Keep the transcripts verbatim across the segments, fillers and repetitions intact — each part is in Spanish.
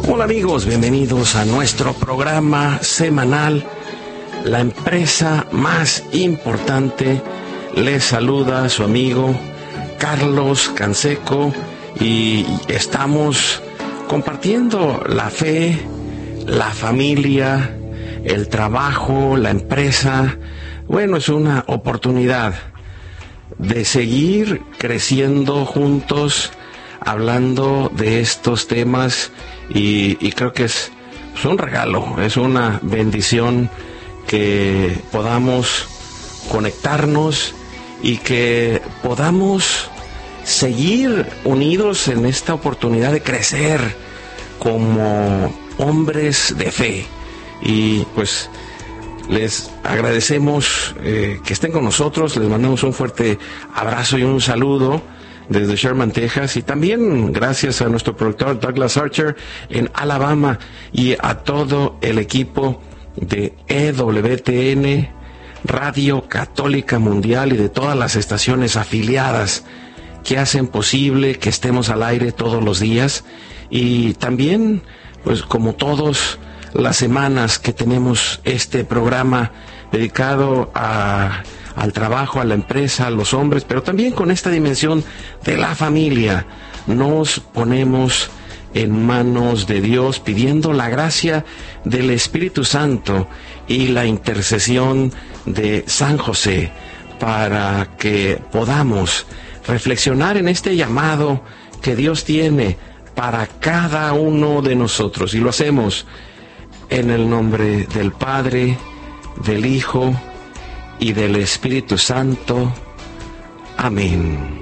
Hola amigos, bienvenidos a nuestro programa semanal, la empresa más importante. Les saluda su amigo Carlos Canseco y estamos compartiendo la fe, la familia, el trabajo, la empresa. Bueno, es una oportunidad de seguir creciendo juntos, hablando de estos temas y, y creo que es, es un regalo, es una bendición que podamos conectarnos y que podamos seguir unidos en esta oportunidad de crecer como hombres de fe. Y pues les agradecemos eh, que estén con nosotros, les mandamos un fuerte abrazo y un saludo desde Sherman, Texas, y también gracias a nuestro productor Douglas Archer en Alabama y a todo el equipo de E W T N, Radio Católica Mundial, y de todas las estaciones afiliadas que hacen posible que estemos al aire todos los días. Y también, pues como todas las semanas que tenemos este programa dedicado a al trabajo, a la empresa, a los hombres, pero también con esta dimensión de la familia, nos ponemos en manos de Dios, pidiendo la gracia del Espíritu Santo y la intercesión de San José para que podamos reflexionar en este llamado que Dios tiene para cada uno de nosotros. Y lo hacemos en el nombre del Padre, del Hijo y del Espíritu Santo. Amén.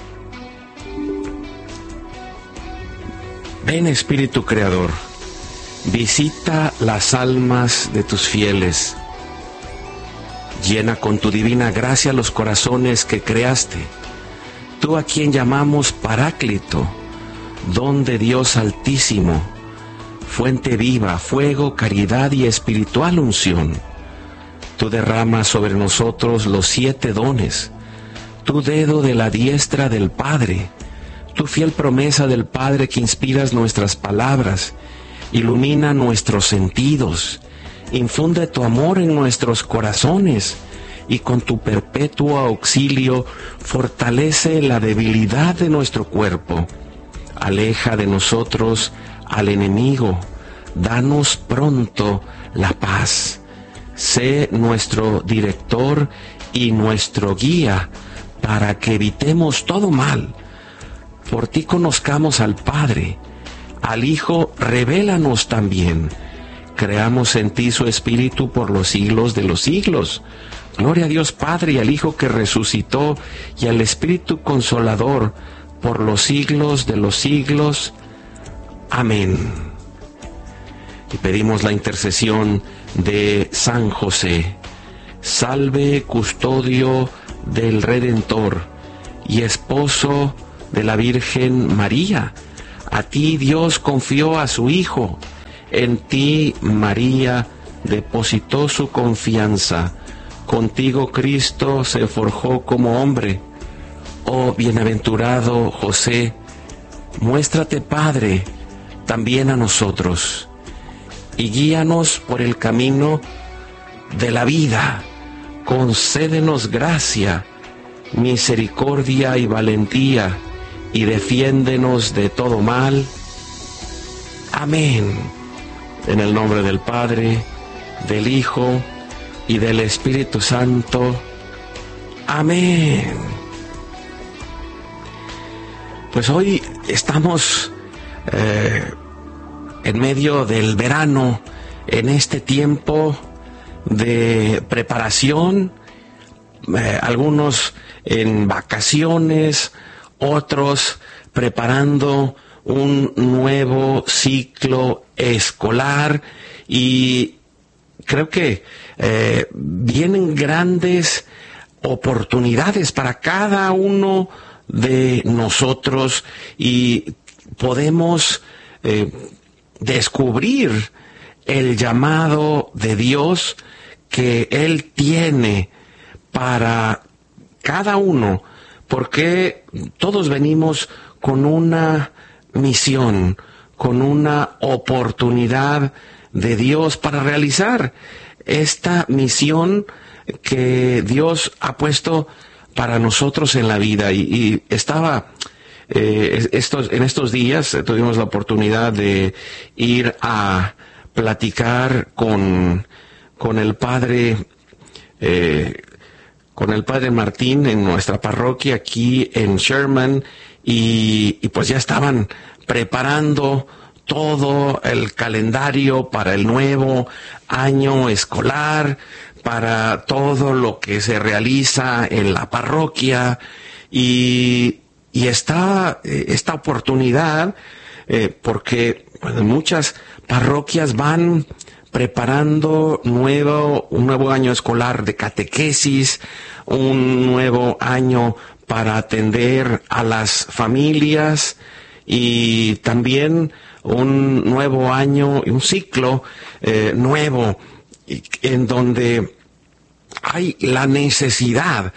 Ven, Espíritu Creador, visita las almas de tus fieles. Llena con tu divina gracia los corazones que creaste. Tú a quien llamamos Paráclito, don de Dios Altísimo, fuente viva, fuego, caridad y espiritual unción. Tú derramas sobre nosotros los siete dones, tu dedo de la diestra del Padre, tu fiel promesa del Padre que inspiras nuestras palabras, ilumina nuestros sentidos, infunde tu amor en nuestros corazones y con tu perpetuo auxilio fortalece la debilidad de nuestro cuerpo. Aleja de nosotros al enemigo, danos pronto la paz. Sé nuestro director y nuestro guía para que evitemos todo mal. Por ti conozcamos al Padre, al Hijo revélanos también. Creamos en ti su Espíritu por los siglos de los siglos. Gloria a Dios Padre y al Hijo que resucitó y al Espíritu Consolador por los siglos de los siglos. Amén. Y pedimos la intercesión de San José. Salve, custodio del Redentor y esposo de la Virgen María. A ti Dios confió a su Hijo. En ti María depositó su confianza. Contigo Cristo se forjó como hombre. Oh bienaventurado José, muéstrate Padre también a nosotros y guíanos por el camino de la vida. Concédenos gracia, misericordia y valentía, y defiéndenos de todo mal. Amén. En el nombre del Padre, del Hijo y del Espíritu Santo. Amén. Pues hoy estamos eh, en medio del verano, en este tiempo de preparación, eh, algunos en vacaciones, otros preparando un nuevo ciclo escolar, y creo que eh, vienen grandes oportunidades para cada uno de nosotros y podemos eh, descubrir el llamado de Dios que Él tiene para cada uno, porque todos venimos con una misión, con una oportunidad de Dios para realizar esta misión que Dios ha puesto para nosotros en la vida. Y, y estaba, eh, estos, en estos días eh, tuvimos la oportunidad de ir a platicar con, con el padre, eh, con el padre Martín en nuestra parroquia aquí en Sherman, y, y pues ya estaban preparando todo el calendario para el nuevo año escolar, para todo lo que se realiza en la parroquia, y, y está esta oportunidad, eh, porque bueno, muchas parroquias van preparando nuevo, un nuevo año escolar de catequesis, un nuevo año para atender a las familias, y también un nuevo año, un ciclo eh, nuevo, en donde hay la necesidad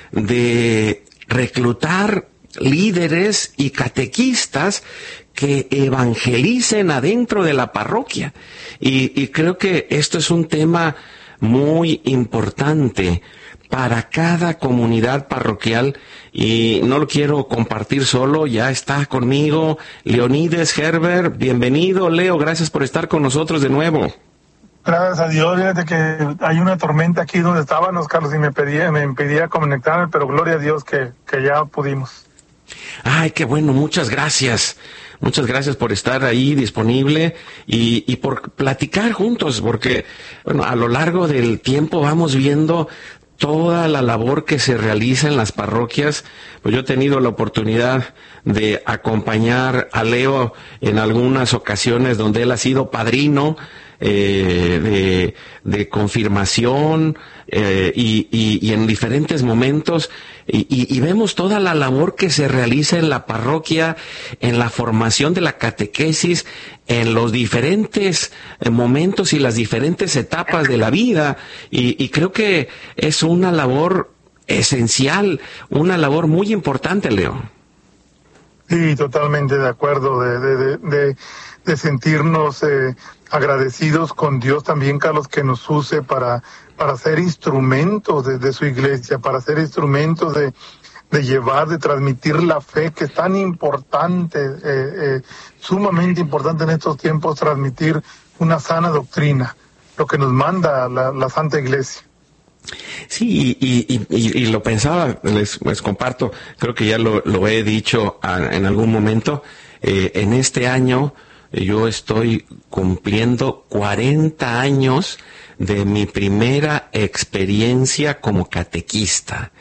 de reclutar líderes y catequistas que evangelicen adentro de la parroquia. Y, y creo que esto es un tema muy importante para cada comunidad parroquial, y no lo quiero compartir solo. Ya está conmigo Leonides Herbert. Bienvenido, Leo, gracias por estar con nosotros de nuevo. Gracias a Dios. Fíjate que hay una tormenta aquí donde estábamos, Carlos, y me pedía, me impedía conectarme, pero gloria a Dios que, que ya pudimos. Ay, qué bueno, muchas gracias. Muchas gracias por estar ahí disponible y, y por platicar juntos, porque bueno, a lo largo del tiempo vamos viendo toda la labor que se realiza en las parroquias. Pues yo he tenido la oportunidad de acompañar a Leo en algunas ocasiones donde él ha sido padrino eh, de, de confirmación eh, y, y, y en diferentes momentos, y, y, y vemos toda la labor que se realiza en la parroquia, en la formación de la catequesis, en los diferentes momentos y las diferentes etapas de la vida, y, y creo que es una labor esencial, una labor muy importante, Leo. Sí, totalmente de acuerdo, de, de, de, de, de sentirnos eh, agradecidos con Dios también, Carlos, que nos use para, para ser instrumentos de, de su iglesia, para ser instrumentos de, de llevar, de transmitir la fe, que es tan importante, eh, eh, sumamente importante en estos tiempos, transmitir una sana doctrina, lo que nos manda la, la Santa Iglesia. Sí, y, y, y, y lo pensaba, les, les comparto, creo que ya lo, lo he dicho a, en algún momento, eh, en este año eh, yo estoy cumpliendo cuarenta años de mi primera experiencia como catequista.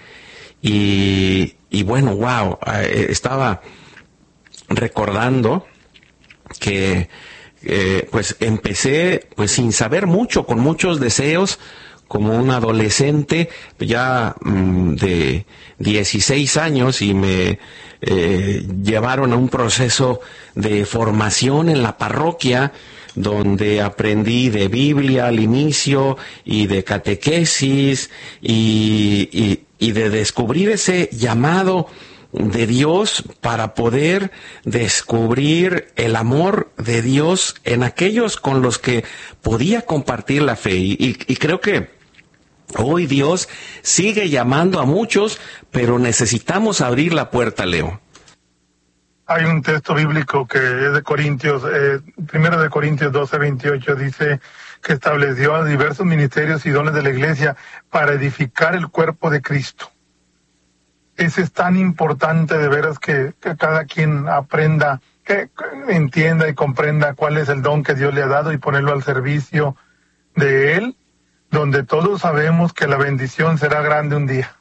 Y, y bueno, wow, eh, estaba recordando que eh, pues empecé pues sin saber mucho, con muchos deseos, como un adolescente ya mmm, de dieciséis años, y me eh, llevaron a un proceso de formación en la parroquia, donde aprendí de Biblia al inicio y de catequesis y, y, y de descubrir ese llamado de Dios para poder descubrir el amor de Dios en aquellos con los que podía compartir la fe. Y, y, y creo que hoy Dios sigue llamando a muchos, pero necesitamos abrir la puerta, Leo. Hay un texto bíblico que es de Corintios, eh, primero de Corintios doce, veintiocho, dice que estableció a diversos ministerios y dones de la iglesia para edificar el cuerpo de Cristo. Ese es tan importante de veras que, que cada quien aprenda, que, que entienda y comprenda cuál es el don que Dios le ha dado y ponerlo al servicio de Él, donde todos sabemos que la bendición será grande un día.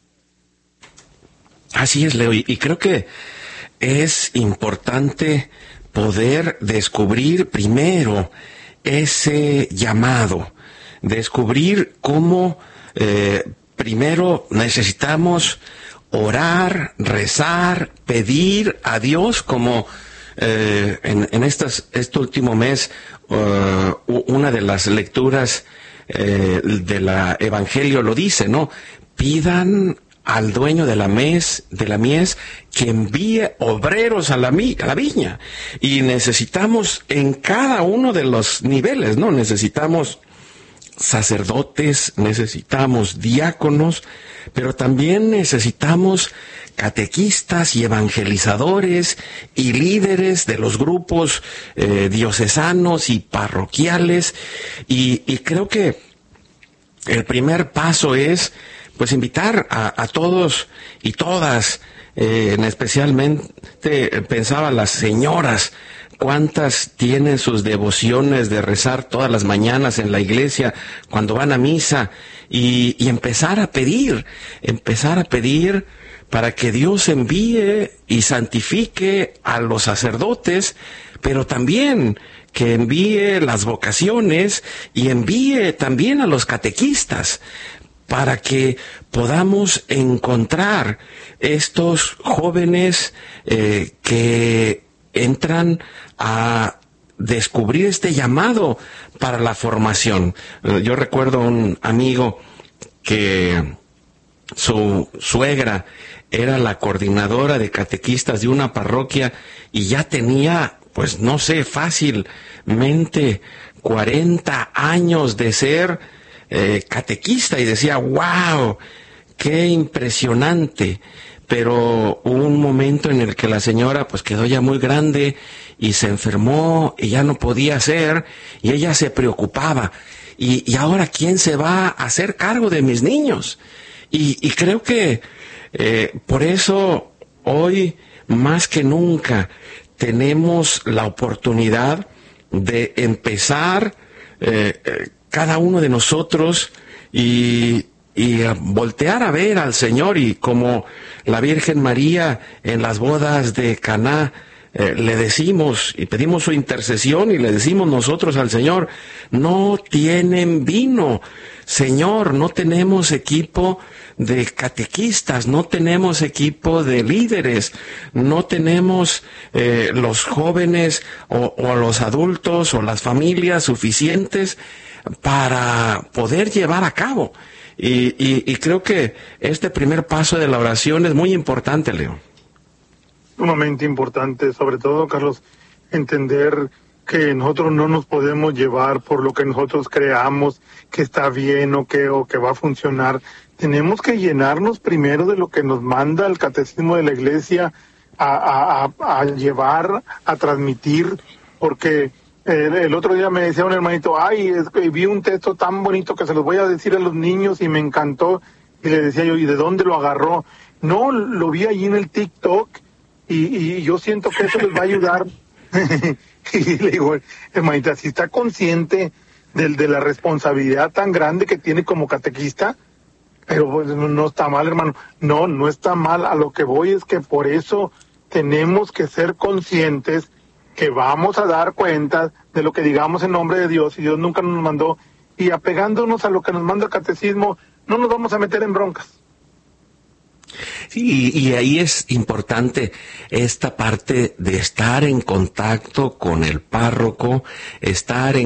Así es, Leo, y, y creo que es importante poder descubrir primero ese llamado, descubrir cómo eh, primero necesitamos orar, rezar, pedir a Dios, como eh, en, en estas, este último mes, uh, una de las lecturas eh, de la Evangelio lo dice, ¿no? Pidan al dueño de la mies, de la mies que envíe obreros a la, mi, a la viña. Y necesitamos en cada uno de los niveles, ¿no? Necesitamos sacerdotes, necesitamos diáconos, pero también necesitamos catequistas y evangelizadores y líderes de los grupos eh, diocesanos y parroquiales. Y, y creo que el primer paso es pues invitar a, a todos y todas, eh, especialmente pensaba las señoras, cuántas tienen sus devociones de rezar todas las mañanas en la iglesia cuando van a misa, y, y empezar a pedir, empezar a pedir para que Dios envíe y santifique a los sacerdotes, pero también que envíe las vocaciones y envíe también a los catequistas, para que podamos encontrar estos jóvenes eh, que entran a descubrir este llamado para la formación. Yo recuerdo un amigo que su suegra era la coordinadora de catequistas de una parroquia y ya tenía, pues no sé, fácilmente cuarenta años de ser eh, catequista, y decía, wow, qué impresionante. Pero hubo un momento en el que la señora pues quedó ya muy grande y se enfermó y ya no podía hacer, y ella se preocupaba. Y, y ahora, ¿quién se va a hacer cargo de mis niños? Y, y creo que eh, por eso hoy más que nunca tenemos la oportunidad de empezar eh, eh, cada uno de nosotros y y a voltear a ver al Señor, y como la Virgen María en las bodas de Caná eh, le decimos y pedimos su intercesión, y le decimos nosotros al Señor, no tienen vino, Señor, no tenemos equipo de catequistas, no tenemos equipo de líderes, no tenemos eh, los jóvenes o, o los adultos o las familias suficientes para poder llevar a cabo. Y, y, y creo que este primer paso de la oración es muy importante, Leo. Sumamente importante, sobre todo, Carlos, entender que nosotros no nos podemos llevar por lo que nosotros creamos que está bien o que, o que va a funcionar. Tenemos que llenarnos primero de lo que nos manda el catecismo de la Iglesia a, a, a, a llevar, a transmitir, porque El, el otro día me decía un hermanito, ay, es que vi un texto tan bonito que se los voy a decir a los niños y me encantó. Y le decía yo, ¿y de dónde lo agarró? No, lo vi allí en el TikTok y, y yo siento que eso les va a ayudar. Y le digo, hermanita, si está consciente de, de la responsabilidad tan grande que tiene como catequista, pero pues no, no está mal, hermano. No, no está mal. A lo que voy es que por eso tenemos que ser conscientes que vamos a dar cuenta de lo que digamos en nombre de Dios, y Dios nunca nos mandó, y apegándonos a lo que nos manda el catecismo, no nos vamos a meter en broncas. Sí, y ahí es importante esta parte de estar en contacto con el párroco, estar en